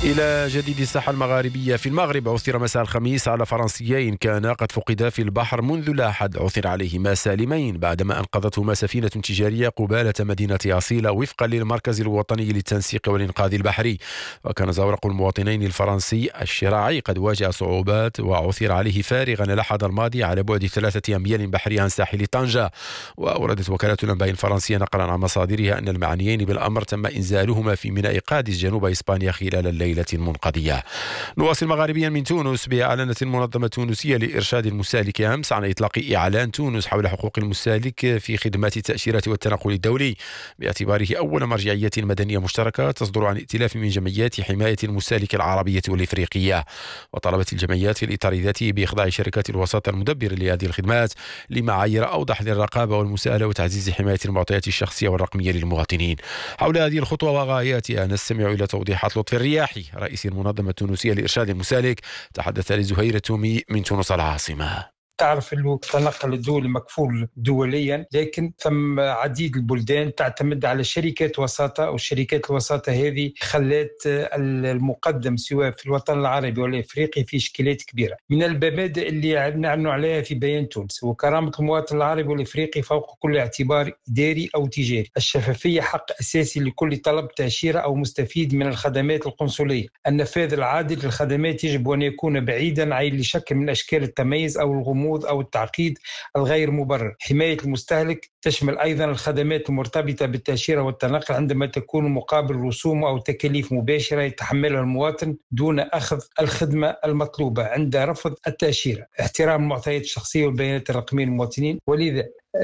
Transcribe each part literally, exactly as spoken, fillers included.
إلى جديد الساحة المغاربية في المغرب، عثر مساء الخميس على فرنسيين كانا قد فقدا في البحر منذ الأحد. عثر عليهما سالمين بعدما أنقذتهما سفينة تجارية قبالة مدينة أصيلة وفقا للمركز الوطني للتنسيق والإنقاذ البحري. وكان زورق المواطنين الفرنسي الشراعي قد واجه صعوبات وعثر عليه فارغا الأحد الماضي على بعد ثلاثة أميال بحري عن ساحل طنجة. وأوردت وكالة الأنباء الفرنسية نقلا عن مصادرها أن المعنيين بالأمر تم إنزالهما في ميناء قادس جنوب إسبانيا خلال الليلة المنقضية. نواصل مغاربيا من تونس. بأعلنت المنظمة التونسية لإرشاد المسالك أمس عن إطلاق إعلان تونس حول حقوق المسالك في خدمات التأشيرة والتنقل الدولي، باعتباره أول مرجعية مدنية مشتركة تصدر عن ائتلاف من جمعيات حماية المسالك العربية والإفريقية. وطلبت الجمعيات في الإطار ذاته بإخضاع شركات الوساطة المدبرة لهذه الخدمات لمعايير أوضح للرقابة والمساءلة وتعزيز حماية المعطيات الشخصية والرقمية للمواطنين. حول هذه الخطوة وغاياتها نستمع إلى توضيحات لطفي الرياحي رئيس المنظمة التونسية لإرشاد المسالك، تحدث لزهير التومي من تونس العاصمة. تعرف أنه التنقل الدولي مكفول دوليا، لكن ثم عديد البلدان تعتمد على شركات وساطة، والشركات الوساطة هذه خلت المقدم سواء في الوطن العربي ولا الإفريقي في إشكالات كبيرة. من المبادئ اللي نعنوا عليها في بيان تونس وكرامة المواطن العربي والإفريقي فوق كل اعتبار إداري أو تجاري. الشفافية حق أساسي لكل طلب تأشيرة أو مستفيد من الخدمات القنصلية. النفاذ العادل للخدمات يجب أن يكون بعيدا عن أي شكل من أشكال التميز أو الغموض أو التعقيد الغير مبرر. حماية المستهلك تشمل أيضا الخدمات المرتبطة بالتأشيرة والتنقل عندما تكون مقابل رسوم أو تكاليف مباشرة يتحملها المواطن دون أخذ الخدمة المطلوبة عند رفض التأشيرة. احترام المعطيات الشخصية والبيانات الرقمية للمواطنين، ولذا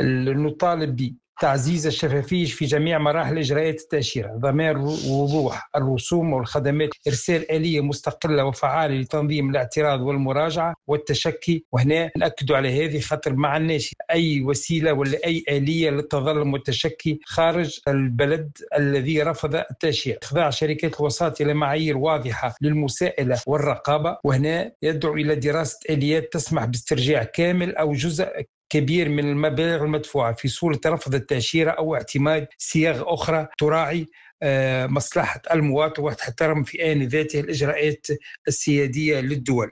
نطالب ب تعزيز الشفافية في جميع مراحل إجراءات التأشيرة، ضمان وضوح الرسوم والخدمات، إرسال آلية مستقلة وفعالة لتنظيم الاعتراض والمراجعة والتشكي. وهنا نأكد على هذه خاطر مع الناس أي وسيلة ولا أي آلية للتظلم والتشكي خارج البلد الذي رفض التأشيرة. إخضاع شركات الوساطة إلى معايير واضحة للمساءلة والرقابة، وهنا يدعو إلى دراسة آليات تسمح باسترجاع كامل أو جزء كبير من المبالغ المدفوعة في صورة رفض التأشيرة أو اعتماد صيغ أخرى تراعي مصلحة المواطن وتحترم في آن ذاته الإجراءات السيادية للدول.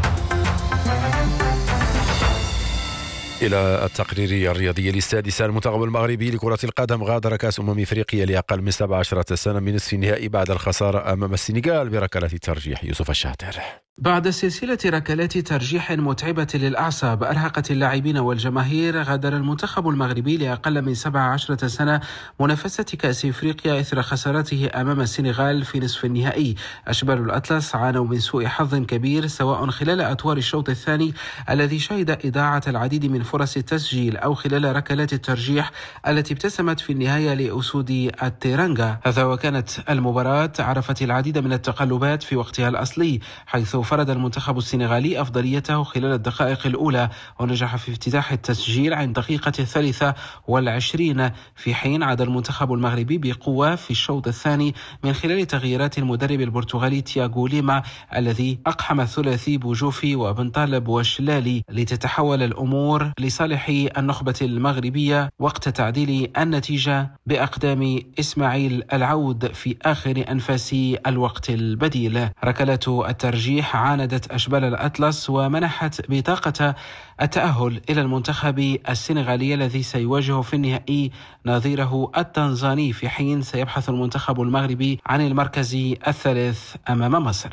إلى التقرير الرياضي للسادسة. المنتخب المغربي لكرة القدم غادر كأس أمم إفريقيا لأقل من سبع عشرة سنة من نصف النهائي بعد الخسارة أمام السنغال بركلات الترجيح. يوسف الشاطر. بعد سلسلة ركلات ترجيح متعبة للأعصاب أرهقت اللاعبين والجماهير، غادر المنتخب المغربي لأقل من سبع عشرة سنة منافسة كأس إفريقيا إثر خسارته أمام السنغال في نصف النهائي. أشبال الأطلس عانوا من سوء حظ كبير سواء خلال أطوار الشوط الثاني الذي شهد إضاعة العديد من فرص التسجيل أو خلال ركلات الترجيح التي ابتسمت في النهاية لأسود التيرانغا. هذا وكانت المباراة عرفت العديد من التقلبات في وقتها الأصلي، حيث فرض المنتخب السنغالي أفضليته خلال الدقائق الأولى ونجح في افتتاح التسجيل عند الدقيقة الثالثة والعشرين، في حين عاد المنتخب المغربي بقوة في الشوط الثاني من خلال تغييرات المدرب البرتغالي تياغو ليما الذي أقحم الثلاثي بوجوفي وبن طالب والشلالي لتتحول الأمور لصالح النخبة المغربية وقت تعديل النتيجة بأقدام إسماعيل العود في آخر أنفاس الوقت البديل. ركلات الترجيح عاندت أشبال الأطلس ومنحت بطاقة التأهل إلى المنتخب السنغالي الذي سيواجه في النهائي نظيره التنزاني، في حين سيبحث المنتخب المغربي عن المركز الثالث أمام مصر.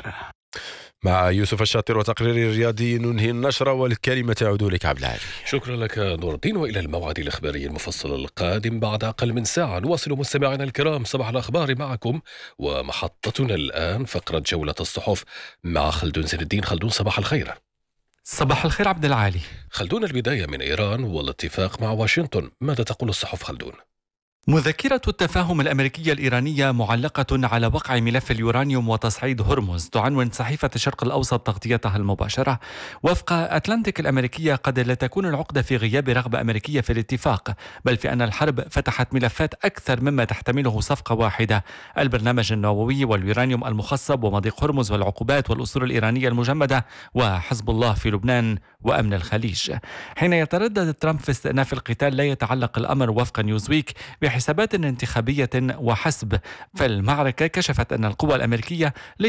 مع يوسف الشاطر وتقرير الرياضي ننهي النشرة والكلمة تعود لك عبد العالي. شكرا لك نور الدين، وإلى الموعد الإخباري المفصل القادم بعد أقل من ساعة. نواصل مستمعينا الكرام صباح الأخبار معكم، ومحطتنا الآن فقرة جولة الصحف مع خلدون زين الدين. خلدون صباح الخير. صباح الخير عبد العالي. خلدون، البداية من إيران والاتفاق مع واشنطن، ماذا تقول الصحف خلدون؟ مذكرة التفاهم الأمريكية الإيرانية معلقة على وقع ملف اليورانيوم وتصعيد هرمز. تعنون صحيفة الشرق الأوسط تغطيتها المباشرة: وفق أتلانتيك الأمريكية قد لا تكون العقدة في غياب رغبة أمريكية في الاتفاق، بل في أن الحرب فتحت ملفات أكثر مما تحتمله صفقة واحدة: البرنامج النووي واليورانيوم المخصب ومضيق هرمز والعقوبات والأسطول الإيرانية المجمدة وحزب الله في لبنان وأمن الخليج. حين يتردد ترامب في استئناف القتال لا يتعلق الأمر وفق نيوزويك بحسابات انتخابية وحسب، فالمعركة كشفت أن القوى الأمريكية